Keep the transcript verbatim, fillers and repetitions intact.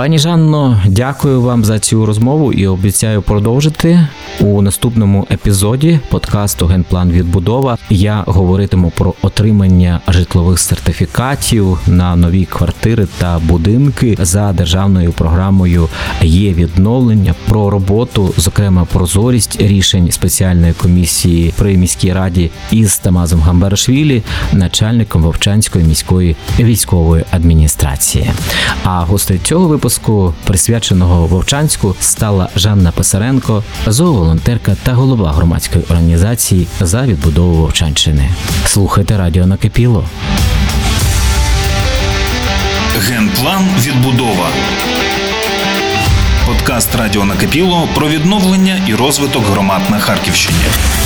Пані Жанно, дякую вам за цю розмову і обіцяю продовжити. У наступному епізоді подкасту «Генплан Відбудова» я говоритиму про отримання житлових сертифікатів на нові квартири та будинки за державною програмою «Є-відновлення», про роботу, зокрема прозорість рішень спеціальної комісії при міській раді із Тамазом Гамбарашвілі, начальником Вовчанської міської військової адміністрації. А гостею цього випуску, присвяченого Вовчанську, стала Жанна Писаренко, зооволонтерка та голова громадської організації «За відбудову Вовчанщини». Слухайте радіо «Накипіло». Генплан Відбудова. Подкаст радіо «Накипіло» про відновлення і розвиток громад на Харківщині.